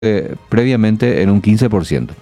previamente en un 15%.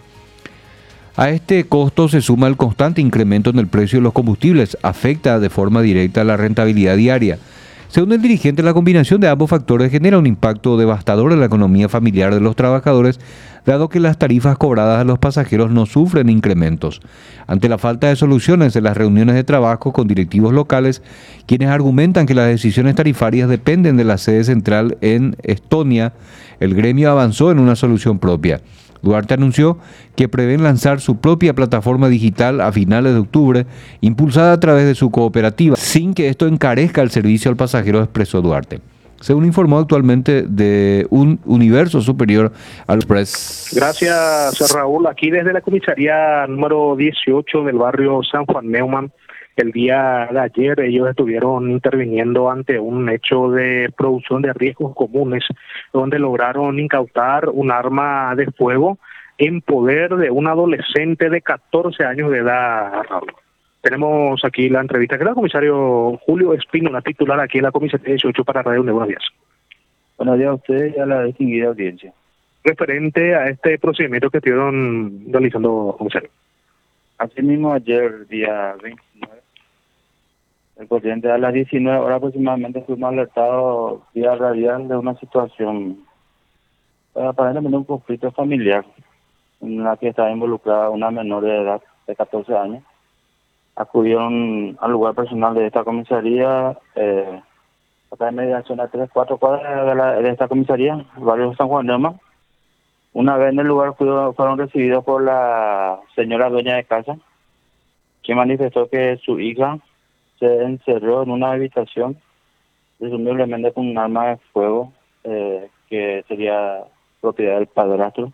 A este costo se suma el constante incremento en el precio de los combustibles, afecta de forma directa la rentabilidad diaria. Según el dirigente, la combinación de ambos factores genera un impacto devastador en la economía familiar de los trabajadores, dado que las tarifas cobradas a los pasajeros no sufren incrementos. Ante la falta de soluciones en las reuniones de trabajo con directivos locales, quienes argumentan que las decisiones tarifarias dependen de la sede central en Estonia, el gremio avanzó en una solución propia. Duarte anunció que prevén lanzar su propia plataforma digital a finales de octubre, impulsada a través de su cooperativa, sin que esto encarezca el servicio al pasajero, expresó Duarte. Según informó actualmente de un universo superior al Express. Gracias, Raúl. Aquí desde la comisaría número 18 del barrio San Juan Neumann, el día de ayer ellos estuvieron interviniendo ante un hecho de producción de riesgos comunes, donde lograron incautar un arma de fuego en poder de un adolescente de 14 años de edad, Raúl. Tenemos aquí la entrevista que era el comisario Julio Espínola, titular aquí en la comisaría 18 para Radio Unión. Buenos días. Buenos días a ustedes y a la distinguida audiencia. Referente a este procedimiento que estuvieron realizando, comisario. Asimismo, ayer, día 29, el presidente a las 19 horas aproximadamente fuimos alertados vía radial de una situación, aparentemente un conflicto familiar, en la que estaba involucrada una menor de edad de 14 años. Acudieron al lugar personal de esta comisaría, acá en mediación a 3-4 cuadras de esta comisaría, el barrio San Juan Neumann. Una vez en el lugar fueron recibidos por la señora dueña de casa, que manifestó que su hija se encerró en una habitación, presumiblemente con un arma de fuego, que sería propiedad del padrastro,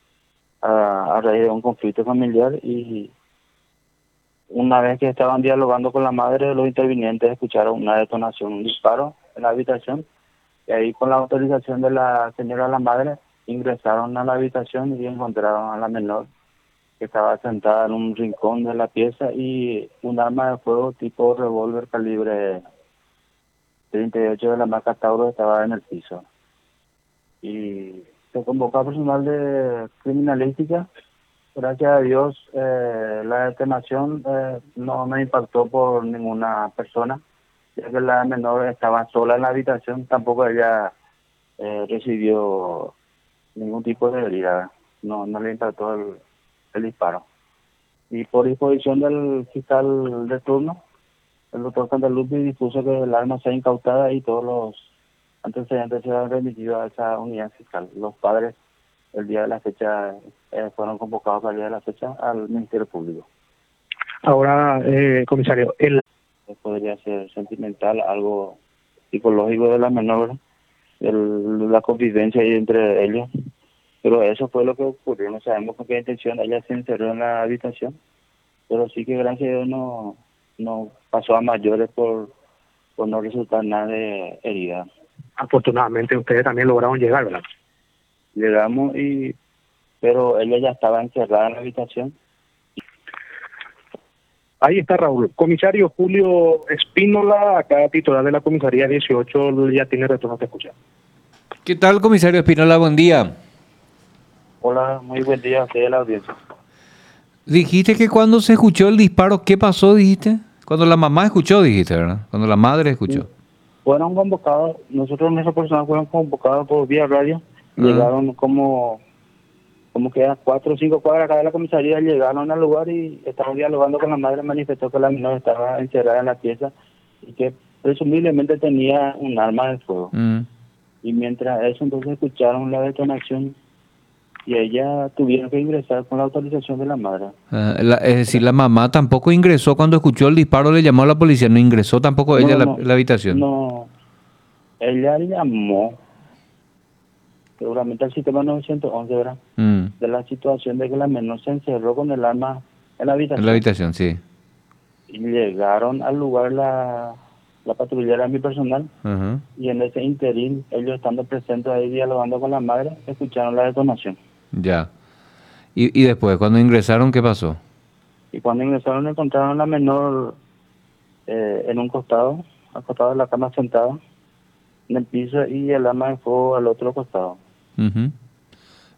a raíz de un conflicto familiar. Y una vez que estaban dialogando con la madre, los intervinientes escucharon una detonación, un disparo en la habitación, y ahí, con la autorización de la señora la madre, ingresaron a la habitación y encontraron a la menor, que estaba sentada en un rincón de la pieza, y un arma de fuego tipo revólver calibre 38 de la marca Tauro estaba en el piso. Y se convocó a personal de criminalística. Gracias a Dios, la detonación no impactó por ninguna persona, ya que la menor estaba sola en la habitación. Tampoco ella recibió ningún tipo de herida, no le impactó el disparo. Y por disposición del fiscal de turno, el doctor Cantalupi dispuso que el arma sea incautada y todos los antecedentes sean remitidos a esa unidad fiscal. Los padres, el día de la fecha, fueron convocados para el día de la fecha al Ministerio Público. Ahora, comisario, podría ser sentimental, algo psicológico de la menor, la convivencia ahí entre ellos, pero eso fue lo que ocurrió. No sabemos con qué intención ella se encerró en la habitación, pero sí que gracias a Dios no pasó a mayores por no resultar nada de herida. Afortunadamente ustedes también lograron llegar, ¿verdad? Llegamos, pero ella ya estaba encerrada en la habitación. Ahí está, Raúl. Comisario Julio Espínola, acá titular de la comisaría 18, ya tiene retorno a escuchar. ¿Qué tal, comisario Espínola? Buen día. Hola, muy buen día a ustedes, la audiencia. Dijiste que cuando se escuchó el disparo, ¿qué pasó, dijiste? Cuando la mamá escuchó, dijiste, ¿verdad? Cuando la madre escuchó. Sí. Fueron convocados, nuestras personas fueron convocados por vía radio. Llegaron como que a 4 o 5 cuadras acá de la comisaría, llegaron al lugar y estaban dialogando con la madre. Manifestó que la menor estaba encerrada en la pieza y que presumiblemente tenía un arma de fuego. Y mientras eso, entonces escucharon la detonación y ella tuvieron que ingresar con la autorización de la madre. Es decir, la mamá tampoco ingresó cuando escuchó el disparo, le llamó a la policía, no ingresó tampoco ella a la habitación. No, ella llamó seguramente al sistema 911, ¿verdad? De la situación de que la menor se encerró con el arma en la habitación. En la habitación, sí. Y llegaron al lugar la patrullera de mi personal, y en ese interín, ellos estando presentes ahí dialogando con la madre, escucharon la detonación. Ya. Y después, cuando ingresaron, ¿qué pasó? Y cuando ingresaron encontraron a la menor en un costado, al costado de la cama sentada, en el piso, y el arma de fuego al otro costado.